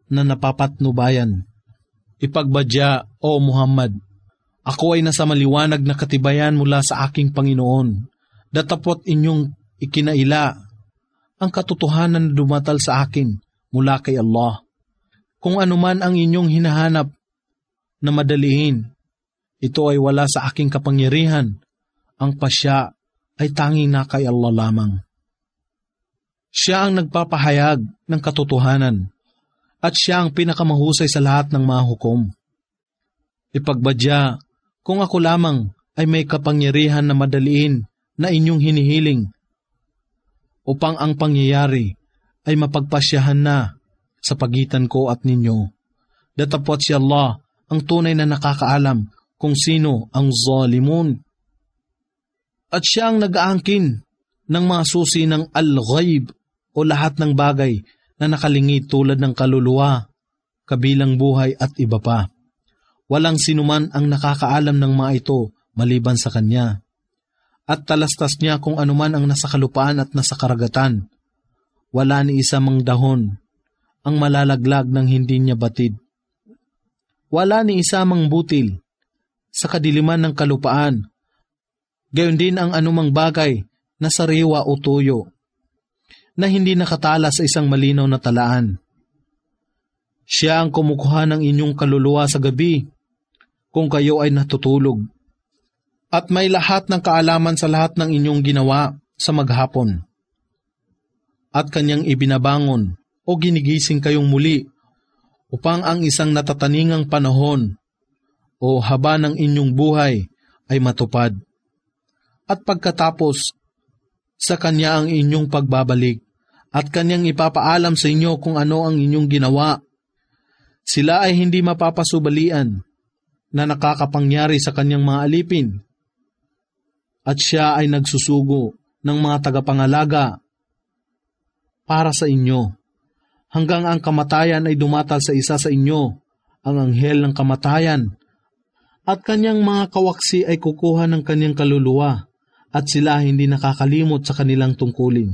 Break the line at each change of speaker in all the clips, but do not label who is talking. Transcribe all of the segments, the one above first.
na napapatnubayan. Ipagbadya, O Muhammad, ako ay nasa maliwanag na katibayan mula sa aking Panginoon. Datapot inyong ikinaila ang katotohanan na dumatal sa akin mula kay Allah. Kung anuman ang inyong hinahanap na madaliin, ito ay wala sa aking kapangyarihan. Ang pasya ay tanging na kay Allah lamang. Siya ang nagpapahayag ng katotohanan at siya ang pinakamahusay sa lahat ng mga hukom. Ipagbadya, kung ako lamang ay may kapangyarihan na madaliin na inyong hinihiling upang ang pangyayari ay mapagpasyahan na sa pagitan ko at ninyo. Datapot si Allah ang tunay na nakakaalam kung sino ang zalimun. At siya ang nag-aangkin ng mga susi ng al-ghaib o lahat ng bagay na nakalingid tulad ng kaluluwa, kabilang buhay at iba pa. Walang sinuman ang nakakaalam ng mga ito maliban sa Kanya. At talastas niya kung anuman ang nasa kalupaan at nasa karagatan. Wala ni isa mang dahon ang malalaglag ng hindi niya batid. Wala ni isa mang butil sa kadiliman ng kalupaan. Gayon din ang anumang bagay na sariwa o tuyo na hindi nakatala sa isang malinaw na talaan. Siya ang kumukuha ng inyong kaluluwa sa gabi kung kayo ay natutulog. At may lahat ng kaalaman sa lahat ng inyong ginawa sa maghapon. At Kanyang ibinabangon o ginigising kayong muli upang ang isang natataningang panahon o haba ng inyong buhay ay matupad. At pagkatapos, sa Kanya ang inyong pagbabalik at Kanyang ipapaalam sa inyo kung ano ang inyong ginawa. Sila ay hindi mapapasubalian na nakakapangyari sa Kanyang mga alipin. At Siya ay nagsusugo ng mga tagapangalaga para sa inyo, hanggang ang kamatayan ay dumatal sa isa sa inyo, ang anghel ng kamatayan, at kanyang mga kawaksi ay kukuha ng kanyang kaluluwa, at sila hindi nakakalimot sa kanilang tungkulin.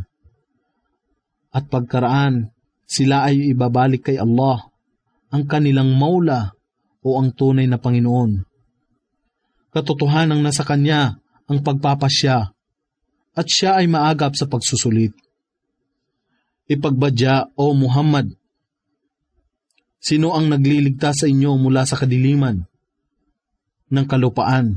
At pagkaraan, sila ay ibabalik kay Allah, ang kanilang maula o ang tunay na Panginoon. Katotohanang nasa Kanya ang pagpapasya, at Siya ay maagap sa pagsusulit. Ipagbadya, O Muhammad, sino ang nagliligtas sa inyo mula sa kadiliman ng kalupaan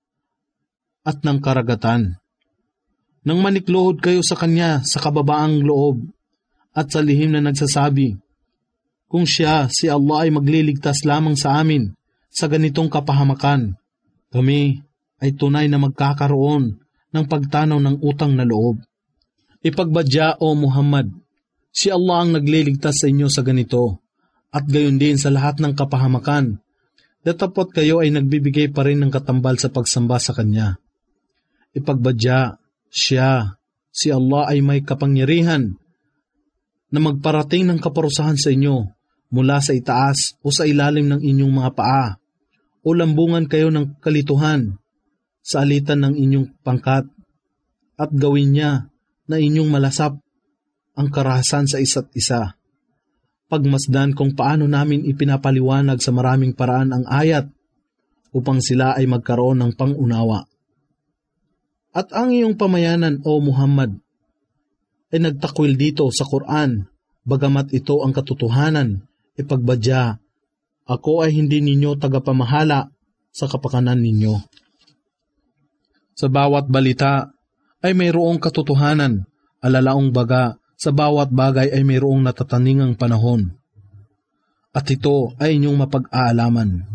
at ng karagatan? Nang manikluhod kayo sa Kanya sa kababaang loob at sa lihim na nagsasabi, kung Siya, si Allah ay magliligtas lamang sa amin sa ganitong kapahamakan, kami ay tunay na magkakaroon ng pagtanaw ng utang na loob. Ipagbadya, O Muhammad, si Allah ang nagliligtas sa inyo sa ganito, at gayon din sa lahat ng kapahamakan. Datapot kayo ay nagbibigay pa rin ng katambal sa pagsamba sa Kanya. Ipagbadya, Siya, si Allah ay may kapangyarihan na magparating ng kaparusahan sa inyo mula sa itaas o sa ilalim ng inyong mga paa, o lambungan kayo ng kalituhan sa alitan ng inyong pangkat, at gawin niya na inyong malasap ang karahasan sa isa't isa. Pagmasdan kung paano namin ipinapaliwanag sa maraming paraan ang ayat upang sila ay magkaroon ng pangunawa. At ang iyong pamayanan, O Muhammad, ay nagtakwil dito sa Quran, bagamat ito ang katotohanan. Ipagbadya, ako ay hindi ninyo tagapamahala sa kapakanan ninyo. Sa bawat balita ay mayroong katotohanan, alalaong baga sa bawat bagay ay mayroong natataningang panahon. At ito ay inyong mapag-aalaman.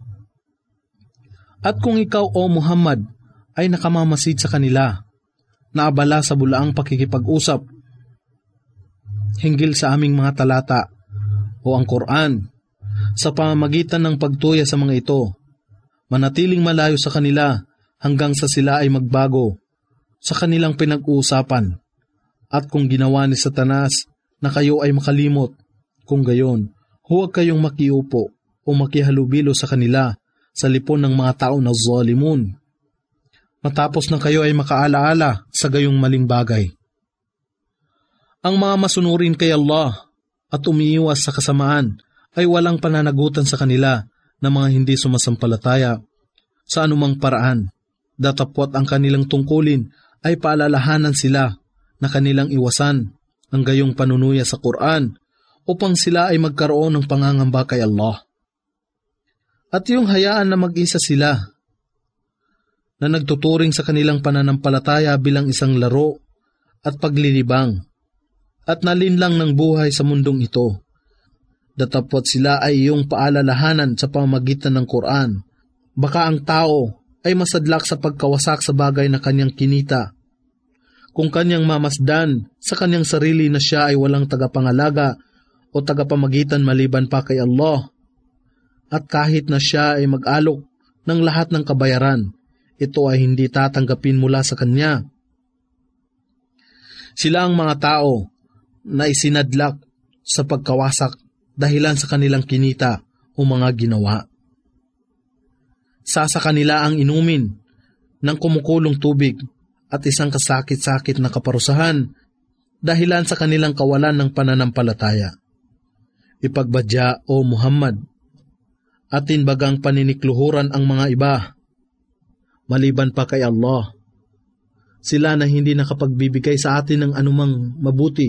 At kung ikaw, O Muhammad, ay nakamamasid sa kanila, naabala sa bulaang pakikipag-usap hinggil sa aming mga talata o ang Quran, sa pamamagitan ng pagtuya sa mga ito, manatiling malayo sa kanila hanggang sa sila ay magbago sa kanilang pinag-uusapan. At kung ginawa ni Satanas na kayo ay makalimot, kung gayon, huwag kayong makiupo o makihalubilo sa kanila sa lipon ng mga tao na zalimun, matapos na kayo ay makaalaala sa gayong maling bagay. Ang mga masunurin kay Allah at umiiwas sa kasamaan ay walang pananagutan sa kanila na mga hindi sumasampalataya sa anumang paraan. Datapwat ang kanilang tungkulin ay paalalahanan sila na kanilang iwasan ang gayong panunuya sa Quran upang sila ay magkaroon ng pangangamba kay Allah. At yung hayaan na mag-isa sila na nagtuturing sa kanilang pananampalataya bilang isang laro at paglilibang at nalinlang ng buhay sa mundong ito. Datapwat sila ay iyong paalalahanan sa pamamagitan ng Quran. Baka ang tao ay masadlak sa pagkawasak sa bagay na kanyang kinita. Kung kanyang mamasdan sa kanyang sarili na siya ay walang tagapangalaga o tagapamagitan maliban pa kay Allah, at kahit na siya ay mag-alok ng lahat ng kabayaran, ito ay hindi tatanggapin mula sa kanya. Sila ang mga tao na isinadlak sa pagkawasak dahilan sa kanilang kinita o mga ginawa. Sa kanila ang inumin ng kumukulong tubig at isang kasakit-sakit na kaparusahan dahilan sa kanilang kawalan ng pananampalataya. Ipagbadya o Muhammad, atin bagang paninikluhuran ang mga iba maliban pa kay Allah. Sila na hindi nakapagbibigay sa atin ng anumang mabuti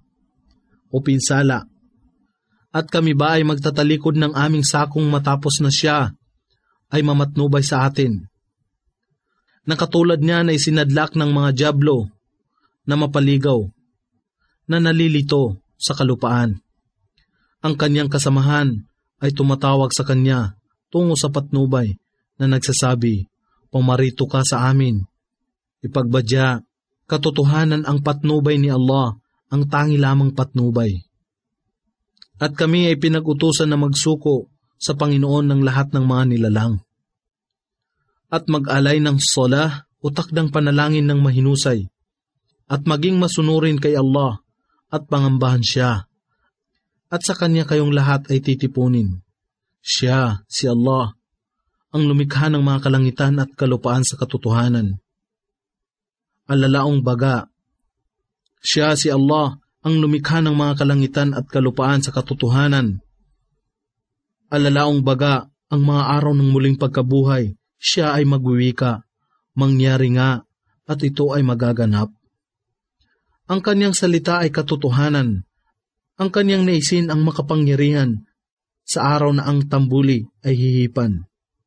o pinsala. At kami ba ay magtatalikod ng aming sakong matapos na siya ay mamatnubay sa atin? Nakatulad niya na isinadlak ng mga dyablo na mapaligaw, na nalilito sa kalupaan. Ang kanyang kasamahan ay tumatawag sa kanya tungo sa patnubay na nagsasabi, "Pumarito ka sa amin." Ipagbadya, katotohanan ang patnubay ni Allah, ang tangi lamang patnubay. At kami ay pinag-utusan na magsuko sa Panginoon ng lahat ng mga nilalang. At mag-alay ng sola o takdang panalangin ng mahinusay. At maging masunurin kay Allah at pangambahan siya. At sa kanya kayong lahat ay titipunin. Siya, si Allah, ang lumikha ng mga kalangitan at kalupaan sa katotohanan. Alalaong baga, siya si Allah ang lumikha ng mga kalangitan at kalupaan sa katotohanan. Alalaong baga ang mga araw ng muling pagkabuhay, siya ay magwiwika, mangyari nga, at ito ay magaganap. Ang kanyang salita ay katotohanan, ang kanyang naisin ang makapangyarihan, sa araw na ang tambuli ay hihipan.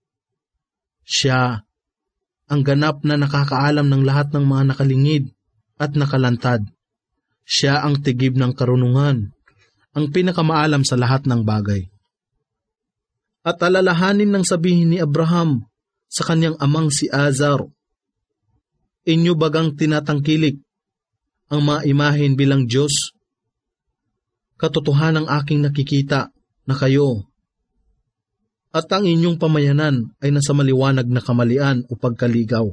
Siya, ang ganap na nakakaalam ng lahat ng mga nakalingid at nakalantad. Siya ang tigib ng karunungan, ang pinakamaalam sa lahat ng bagay. At alalahanin ng sabihin ni Abraham sa kanyang amang si Azar, "Inyo bagang tinatangkilik ang mga imahen bilang Diyos? Katotohanan ang aking nakikita na kayo, at ang inyong pamayanan ay nasa maliwanag na kamalian o pagkaligaw.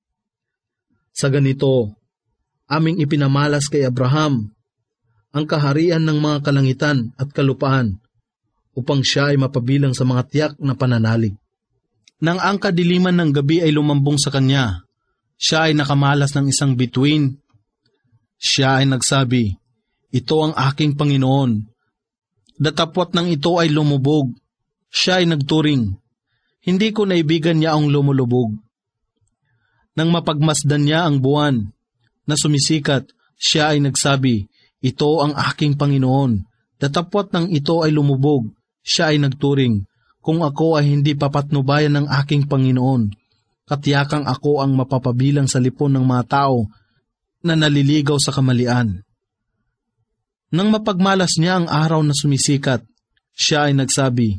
Sa ganito, aming ipinamalas kay Abraham ang kaharian ng mga kalangitan at kalupaan upang siya ay mapabilang sa mga tiyak na pananalig. Nang ang kadiliman ng gabi ay lumambong sa kanya, siya ay nakamalas ng isang bituin. Siya ay nagsabi, 'Ito ang aking Panginoon.' Datapwat ng ito ay lumubog. Siya ay nagturing, 'Hindi ko naibigan niya ang lumulubog.' Nang mapagmasdan niya ang buwan na sumisikat, siya ay nagsabi, 'Ito ang aking Panginoon.' Datapwat ng ito ay lumubog. Siya ay nagturing, 'Kung ako ay hindi papatnubayan ng aking Panginoon, katiyakang ako ang mapapabilang sa lipon ng mga tao na naliligaw sa kamalian.' Nang mapagmalas niya ang araw na sumisikat, siya ay nagsabi,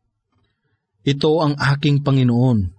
'Ito ang aking Panginoon.'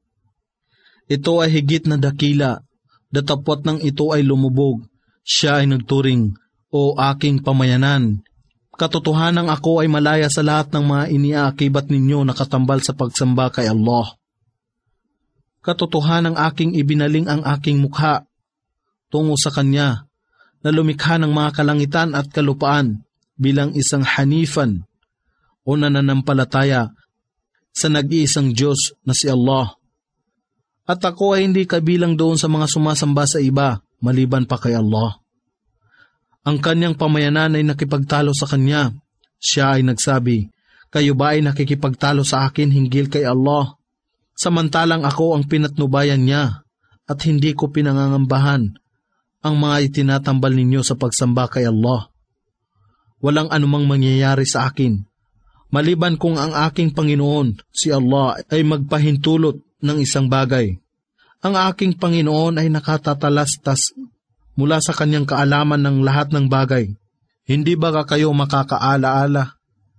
Ito ay higit na dakila, datapwat ng ito ay lumubog. Siya ay nagturing, 'O aking pamayanan, katotohanang ako ay malaya sa lahat ng mga iniaakibat ninyo na katambal sa pagsamba kay Allah. Katotohanang aking ibinaling ang aking mukha tungo sa Kanya, na lumikha ng mga kalangitan at kalupaan bilang isang hanifan o nananampalataya sa nag-iisang Diyos na si Allah. At ako ay hindi kabilang doon sa mga sumasamba sa iba maliban pa kay Allah. Ang kanyang pamayanan ay nakipagtalo sa kanya. Siya ay nagsabi, "Kayo ba ay nakikipagtalo sa akin hinggil kay Allah? Samantalang ako ang pinatnubayan niya at hindi ko pinangangambahan ang mga itinatambal ninyo sa pagsamba kay Allah. Walang anumang mangyayari sa akin, maliban kung ang aking Panginoon, si Allah, ay magpahintulot ng isang bagay. Ang aking Panginoon ay nakatatalastas mula sa kanyang kaalaman ng lahat ng bagay. Hindi ba kayo makakaalaala?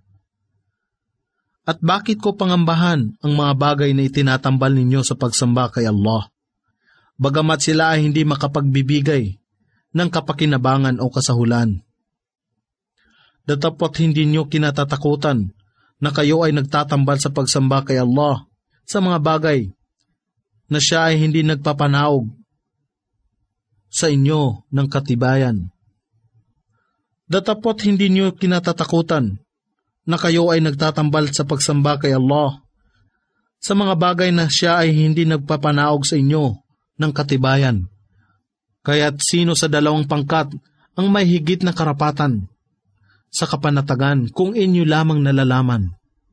At bakit ko pangambahan ang mga bagay na itinatambal ninyo sa pagsamba kay Allah? Bagamat sila ay hindi makapagbibigay ng kapakinabangan o kasahulan. Datapot hindi nyo kinatatakutan na kayo ay nagtatambal sa pagsamba kay Allah sa mga bagay na siya ay hindi nagpapanaog sa inyo ng katibayan. Datapot hindi nyo kinatatakutan na kayo ay nagtatambal sa pagsamba kay Allah sa mga bagay na siya ay hindi nagpapanaog sa inyo ng katibayan. Kaya't sino sa dalawang pangkat ang may higit na karapatan sa kapanatagan kung inyo lamang nalalaman?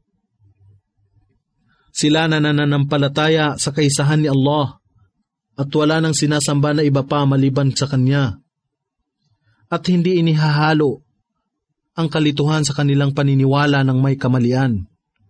Sila na nananampalataya sa kaisahan ni Allah at wala nang sinasamba na iba pa maliban sa Kanya, at hindi inihahalo ang kalituhan sa kanilang paniniwala ng may kamalian.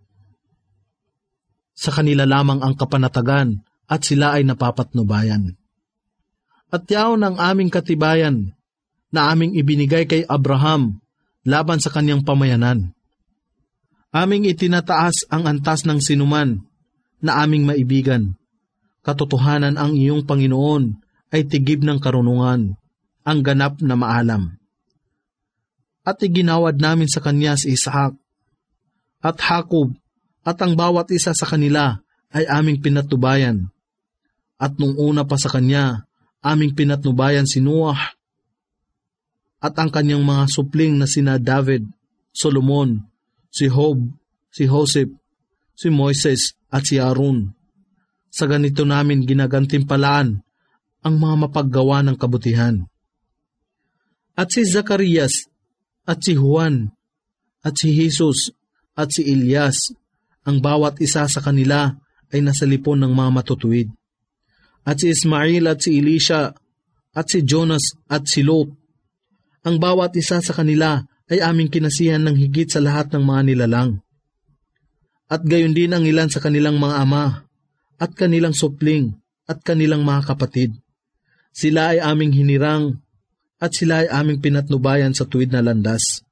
Sa kanila lamang ang kapanatagan at sila ay napapatnubayan. At yaon ang aming katibayan na aming ibinigay kay Abraham laban sa kanyang pamayanan. Aming itinataas ang antas ng sinuman na aming maibigan. Katotohanan ang iyong Panginoon ay tigib ng karunungan, ang ganap na maalam. At iginawad namin sa kanya si Isaac at Jacob, at ang bawat isa sa kanila ay aming pinatnubayan. At nung una pa sa kanya, aming pinatnubayan si Noah at ang kanyang mga supling na sina David, Solomon, si Job, si Joseph, si Moises at si Aaron. Sa ganito namin ginagantimpalaan ang mga mapaggawa ng kabutihan. At si Zacarias, at si Juan, at si Jesus, at si Elias, ang bawat isa sa kanila ay nasa lipon ng mga matutuwid. At si Ismail at si Elisha, at si Jonas at si Lot, ang bawat isa sa kanila ay aming kinasihan ng higit sa lahat ng mga nilalang. At gayon din ang ilan sa kanilang mga ama, at kanilang supling, at kanilang mga kapatid. Sila ay aming hinirang, at sila ay aming pinatnubayan sa tuwid na landas.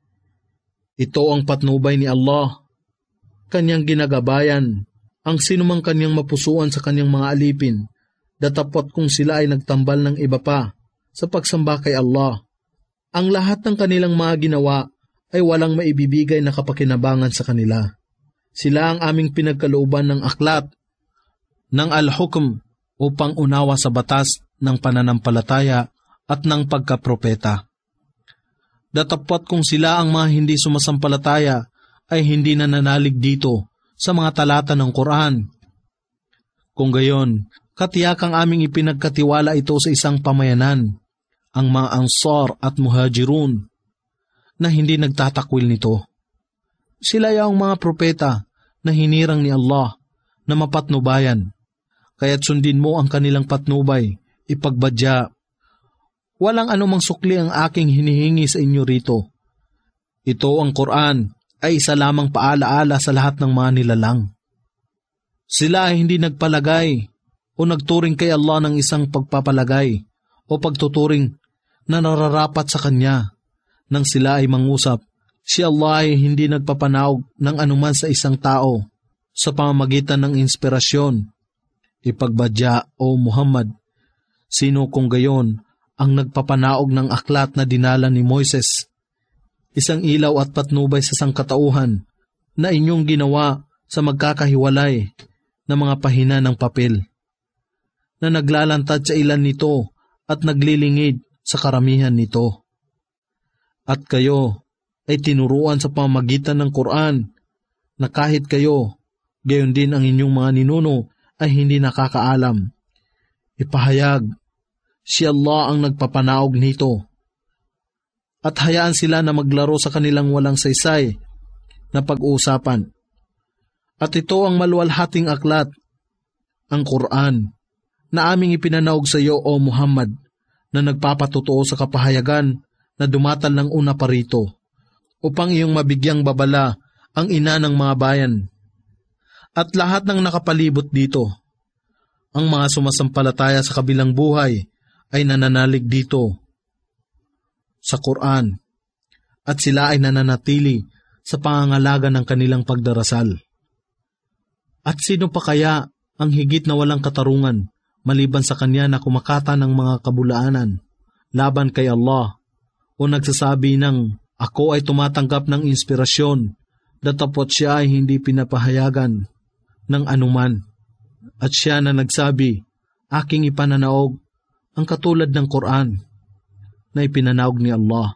Ito ang patnubay ni Allah, kanyang ginagabayan, ang sinumang kanyang mapusuan sa kanyang mga alipin, datapot kung sila ay nagtambal ng iba pa sa pagsamba kay Allah. Ang lahat ng kanilang mga ginawa ay walang maibibigay na kapakinabangan sa kanila. Sila ang aming pinagkalooban ng aklat, ng al-hukm upang unawa sa batas ng pananampalataya at ng pagkapropeta. Datapot kung sila ang mga hindi sumasampalataya ay hindi nananalig dito sa mga talata ng Quran. Kung gayon, katiyakang aming ipinagkatiwala ito sa isang pamayanan, ang mga Ansar at Muhajirun, na hindi nagtatakwil nito. Sila yung mga propeta na hinirang ni Allah na mapatnubayan, kaya't sundin mo ang kanilang patnubay, ipagbadya. Walang anumang sukli ang aking hinihingi sa inyo rito. Ito ang Quran ay isa lamang paalaala sa lahat ng mga nilalang. Sila ay hindi nagpalagay o nagturing kay Allah ng isang pagpapalagay o pagtuturing na nararapat sa Kanya. Nang sila ay mangusap, si Allah ay hindi nagpapanaog ng anuman sa isang tao sa pamamagitan ng inspirasyon. Ipagbadya, O Muhammad, sino kung gayon ang nagpapanaog ng aklat na dinala ni Moises, isang ilaw at patnubay sa sangkatauhan na inyong ginawa sa magkakahiwalay na mga pahina ng papel, na naglalantad sa ilan nito at naglilingid sa karamihan nito. At kayo ay tinuruan sa pamamagitan ng Quran na kahit kayo, gayon din ang inyong mga ninuno ay hindi nakakaalam. Ipahayag, si Allah ang nagpapanaog nito. at hayaan sila na maglaro sa kanilang walang saysay na pag-uusapan. At ito ang maluwalhating aklat, ang Quran, na aming ipinanaog sa iyo, O Muhammad, na nagpapatutuo sa kapahayagan na dumatal ng una pa rito, upang iyong mabigyang babala ang ina ng mga bayan at lahat ng nakapalibot dito. Ang mga sumasampalataya sa kabilang buhay ay nananalig dito sa Quran at sila ay nananatili sa pangangalaga ng kanilang pagdarasal. At sino pa kaya ang higit na walang katarungan maliban sa kanya na kumakata ng mga kabulaanan laban kay Allah o nagsasabi ng ako ay tumatanggap ng inspirasyon datapot siya ay hindi pinapahayagan ng anuman. At siya na nagsabi, aking ipananaog ang katulad ng Quran na ipinanaog ni Allah.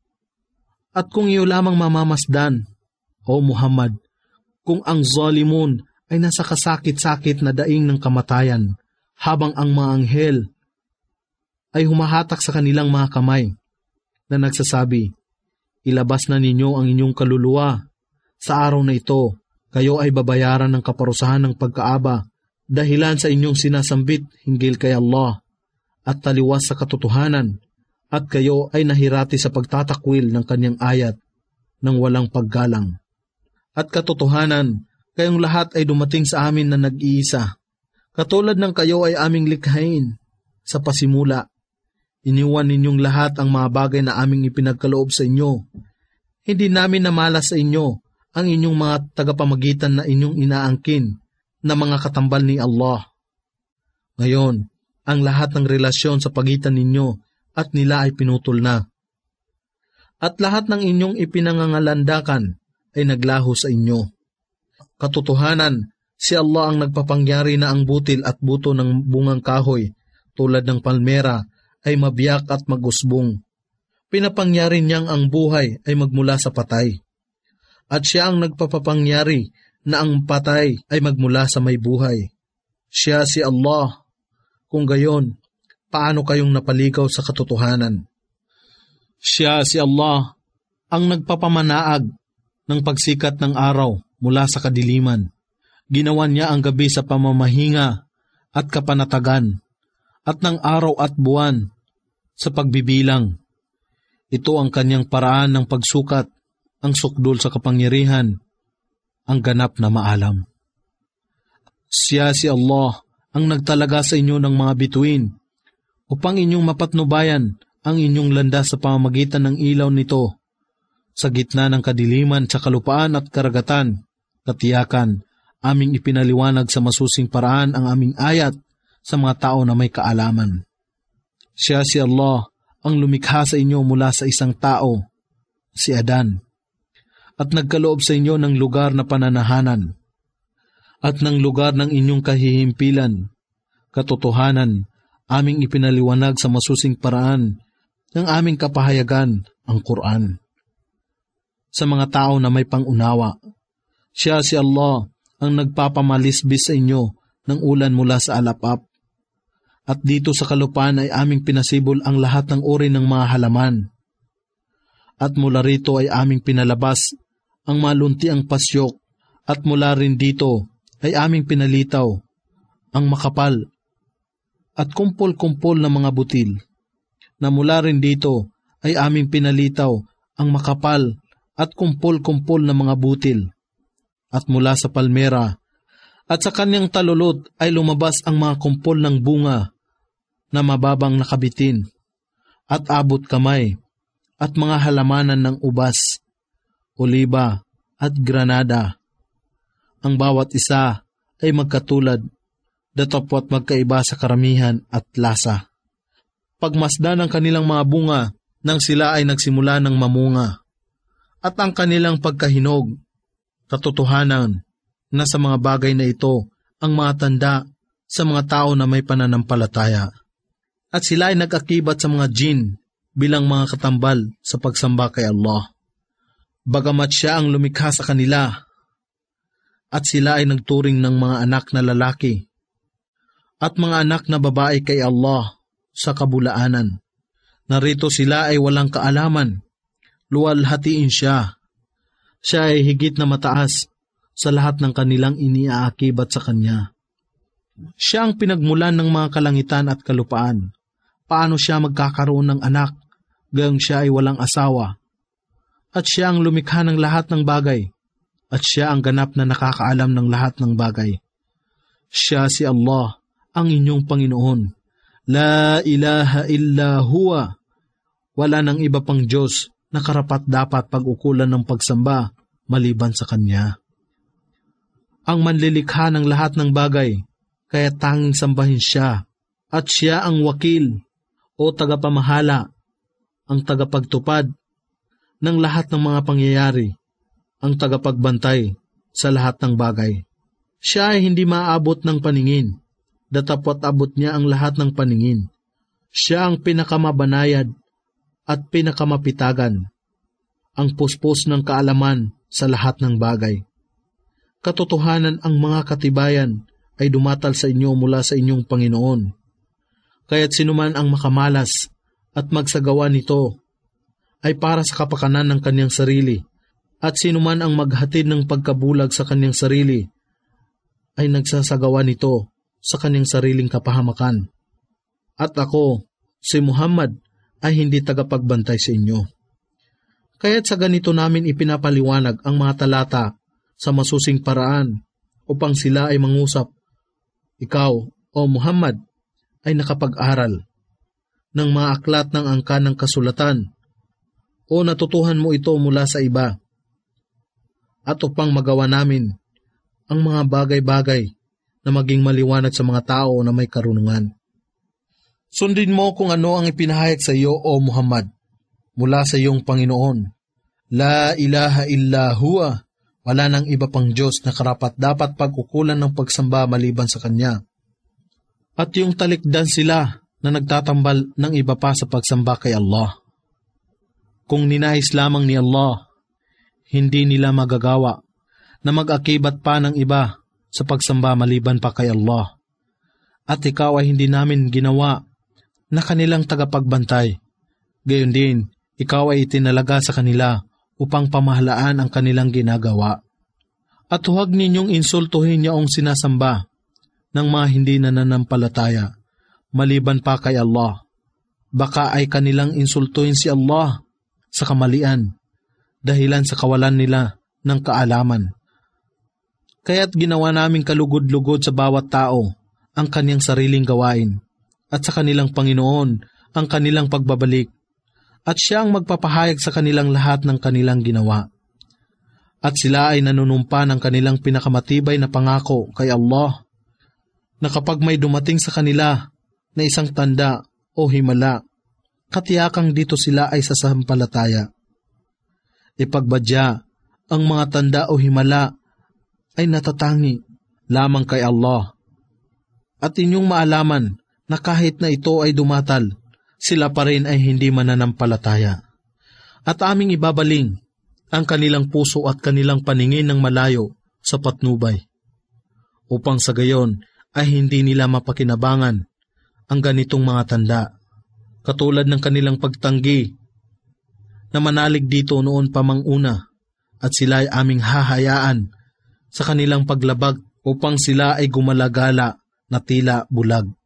At kung iyo lamang mamamasdan, O Muhammad, kung ang zalimun ay nasa kasakit-sakit na daing ng kamatayan, habang ang mga anghel ay humahatak sa kanilang mga kamay na nagsasabi, ilabas na ninyo ang inyong kaluluwa. Sa araw na ito, kayo ay babayaran ng kaparusahan ng pagkaaba dahilan sa inyong sinasambit hinggil kay Allah at taliwas sa katotohanan, at kayo ay nahirati sa pagtatakwil ng kanyang ayat ng walang paggalang. At katotohanan, kayong lahat ay dumating sa amin na nag-iisa. Katulad ng kayo ay aming likhain sa pasimula. Iniwan ninyong lahat ang mga bagay na aming ipinagkaloob sa inyo. Hindi namin namalas sa inyo ang inyong mga tagapamagitan na inyong inaangkin na mga katambal ni Allah. Ngayon, ang lahat ng relasyon sa pagitan ninyo at nila ay pinutol na. At lahat ng inyong ipinangangalandakan ay naglaho sa inyo. Katotohanan, si Allah ang nagpapangyari na ang butil at buto ng bungang kahoy tulad ng palmera ay mabiyak at magusbong. Pinapangyari niyang ang buhay ay magmula sa patay. At siya ang nagpapapangyari na ang patay ay magmula sa may buhay. Siya si Allah. Kung gayon, paano kayong napaligaw sa katotohanan? Siya si Allah ang nagpapamanaag ng pagsikat ng araw mula sa kadiliman. Ginawa niya ang gabi sa pamamahinga at kapanatagan, at ng araw at buwan sa pagbibilang. Ito ang kanyang paraan ng pagsukat, ang sukdol sa kapangyarihan, ang ganap na maalam. Siya si Allah ang nagtalaga sa inyo ng mga bituin upang inyong mapatnubayan ang inyong landas sa pamamagitan ng ilaw nito sa gitna ng kadiliman sa kalupaan at karagatan. Katiyakan, aming ipinaliwanag sa masusing paraan ang aming ayat sa mga tao na may kaalaman. Siya si Allah ang lumikha sa inyo mula sa isang tao, si Adan, at nagkaloob sa inyo ng lugar na pananahanan at ng lugar ng inyong kahihimpilan. Katotohanan, aming ipinaliwanag sa masusing paraan ng aming kapahayagan, ang Quran, sa mga tao na may pangunawa. Siya si Allah ang nagpapamalisbis sa inyo ng ulan mula sa alapap. At dito sa kalupaan ay aming pinasibol ang lahat ng uri ng mga halaman. At mula rito ay aming pinalabas ang maluntiang pasyok, at mula rin dito ay aming pinalitaw ang makapal at kumpol-kumpol na mga butil, na mula rin dito ay aming pinalitaw ang makapal at kumpol-kumpol na mga butil. At mula sa palmera at sa kanyang talulot ay lumabas ang mga kumpol ng bunga na mababang nakabitin at abot kamay, at mga halamanan ng ubas, oliba at granada. Ang bawat isa ay magkatulad, datapwat magkaiba sa karamihan at lasa. Pagmasdan ng kanilang mga bunga nang sila ay nagsimula ng mamunga, at ang kanilang pagkahinog. Katotohanan na sa mga bagay na ito ang mga tanda sa mga tao na may pananampalataya. At sila ay nag-akibat sa mga jin bilang mga katambal sa pagsamba kay Allah. Bagamat siya ang lumikha sa kanila, at sila ay nagturing ng mga anak na lalaki at mga anak na babae kay Allah sa kabulaanan. Narito sila ay walang kaalaman luwalhatiin siya. Siya ay higit na mataas sa lahat ng kanilang iniaakibat sa kanya. Siya ang pinagmulan ng mga kalangitan at kalupaan. Paano siya magkakaroon ng anak, gayong siya ay walang asawa? At siya ang lumikha ng lahat ng bagay, at siya ang ganap na nakakaalam ng lahat ng bagay. Siya si Allah, ang inyong Panginoon. La ilaha illa huwa. Wala nang iba pang Diyos na karapat-dapat pag-ukulan ng pagsamba maliban sa Kanya. Ang manlilikha ng lahat ng bagay, kaya tanging sambahin siya, at siya ang wakil o tagapamahala, ang tagapagtupad ng lahat ng mga pangyayari, ang tagapagbantay sa lahat ng bagay. Siya ay hindi maaabot ng paningin, datapwat-abot niya ang lahat ng paningin. Siya ang pinakamabanayad at pinakamapitagan, ang puspos ng kaalaman sa lahat ng bagay. Katotohanan ang mga katibayan ay dumatal sa inyo mula sa inyong Panginoon. Kaya't sinuman ang makamalas at magsagawa nito ay para sa kapakanan ng kanyang sarili, at sinuman ang maghatid ng pagkabulag sa kanyang sarili ay nagsasagawa nito sa kanyang sariling kapahamakan. At ako, si Muhammad, ay hindi tagapagbantay sa inyo. Kaya't sa ganito namin ipinapaliwanag ang mga talata sa masusing paraan upang sila ay mangusap. Ikaw, o Muhammad, ay nakapag-aral ng mga aklat ng angkan ng kasulatan o natutuhan mo ito mula sa iba, at upang magawa namin ang mga bagay-bagay na maging maliwanag sa mga tao na may karunungan. Sundin mo kung ano ang ipinahayag sa iyo, o Muhammad, mula sa iyong Panginoon. La ilaha illa huwa. Wala nang iba pang Diyos na karapat-dapat pag-ukulan ng pagsamba maliban sa Kanya. At yung talikdan sila na nagtatambal ng iba pa sa pagsamba kay Allah. Kung ninais lamang ni Allah, hindi nila magagawa na mag-akibat pa ng iba sa pagsamba maliban pa kay Allah. At ikaw ay hindi namin ginawa na kanilang tagapagbantay. Gayon din, ikaw ay itinalaga sa kanila upang pamahalaan ang kanilang ginagawa. At huwag ninyong insultuhin yaong sinasamba ng mga hindi nananampalataya, maliban pa kay Allah. Baka ay kanilang insultuhin si Allah sa kamalian, dahilan sa kawalan nila ng kaalaman. Kaya't ginawa naming kalugod-lugod sa bawat tao ang kanyang sariling gawain, at sa kanilang Panginoon ang kanilang pagbabalik, at siya ang magpapahayag sa kanilang lahat ng kanilang ginawa. At sila ay nanunumpa ng kanilang pinakamatibay na pangako kay Allah, na kapag may dumating sa kanila na isang tanda o himala, katiyakang dito sila ay sasampalataya. Ipagbadya, ang mga tanda o himala ay natatangi lamang kay Allah. At inyong maalaman na kahit na ito ay dumatal, sila pa rin ay hindi mananampalataya. At aming ibabaling ang kanilang puso at kanilang paningin ng malayo sa patnubay, upang sa gayon ay hindi nila mapakinabangan ang ganitong mga tanda, katulad ng kanilang pagtanggi na manalig dito noon pa mang una, at sila ay aming hahayaan sa kanilang paglabag upang sila ay gumalagala na tila bulag.